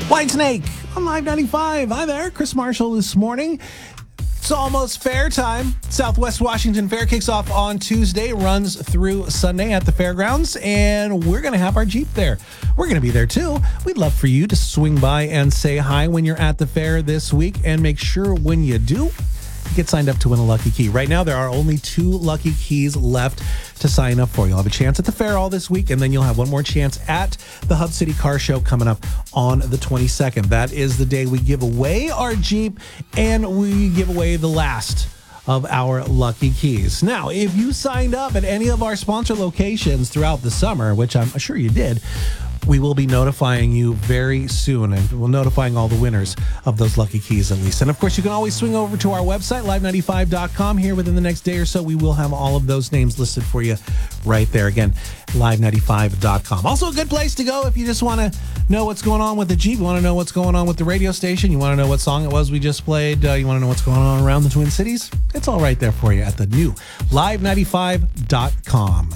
White Snake on Live 95. Hi there, Chris Marshall this morning. It's almost fair time. Southwest Washington Fair kicks off on Tuesday, runs through Sunday at the fairgrounds, and we're going to have our Jeep there. We're going to be there too. We'd love for you to swing by and say hi when you're at the fair this week, and make sure when you do, get signed up to win a lucky key. Right now, there are only 2 lucky keys left to sign up for. You'll have a chance at the fair all this week, and then you'll have one more chance at the Hub City Car Show coming up on the 22nd. That is the day we give away our Jeep, and we give away the last of our lucky keys. Now, if you signed up at any of our sponsor locations throughout the summer, which I'm sure you did, we will be notifying you very soon, and we're notifying all the winners of those lucky keys at least. And of course, you can always swing over to our website, live95.com. Here within the next day or so, we will have all of those names listed for you right there. Again, live95.com. Also a good place to go if you just want to know what's going on with the Jeep, you want to know what's going on with the radio station, you want to know what song it was we just played, you want to know what's going on around the Twin Cities. It's all right there for you at the new live95.com.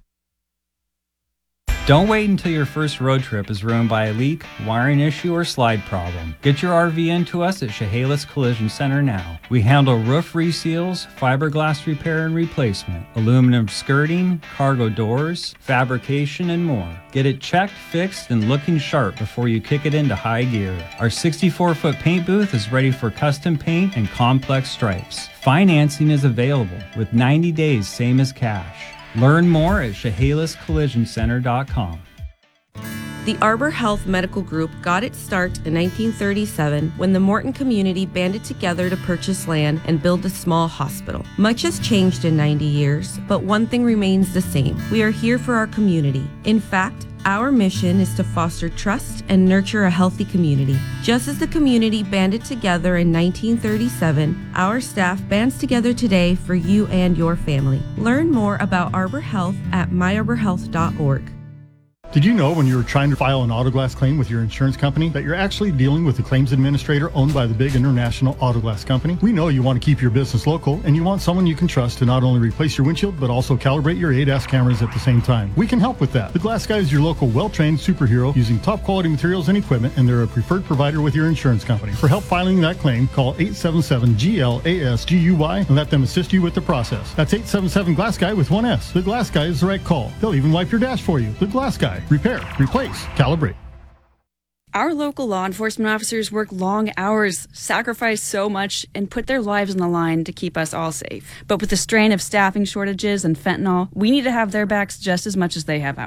Don't wait until your first road trip is ruined by a leak, wiring issue, or slide problem. Get your RV into us at Chehalis Collision Center now. We handle roof reseals, fiberglass repair and replacement, aluminum skirting, cargo doors, fabrication, and more. Get it checked, fixed, and looking sharp before you kick it into high gear. Our 64-foot paint booth is ready for custom paint and complex stripes. Financing is available with 90 days, same as cash. Learn more at ChehalisCollisionCenter.com. The Arbor Health Medical Group got its start in 1937 when the Morton community banded together to purchase land and build a small hospital. Much has changed in 90 years, but one thing remains the same. We are here for our community. In fact, our mission is to foster trust and nurture a healthy community. Just as the community banded together in 1937, our staff bands together today for you and your family. Learn more about Arbor Health at myarborhealth.org. Did you know when you were trying to file an auto glass claim with your insurance company that you're actually dealing with a claims administrator owned by the big international auto glass company? We know you want to keep your business local and you want someone you can trust to not only replace your windshield but also calibrate your ADAS cameras at the same time. We can help with that. The Glass Guy is your local well-trained superhero using top quality materials and equipment, and they're a preferred provider with your insurance company. For help filing that claim, call 877-GLASGUY and let them assist you with the process. That's 877 Glass Guy with one S. The Glass Guy is the right call. They'll even wipe your dash for you. The Glass Guy. Repair, replace, calibrate. Our local law enforcement officers work long hours, sacrifice so much, and put their lives on the line to keep us all safe. But with the strain of staffing shortages and fentanyl, we need to have their backs just as much as they have ours.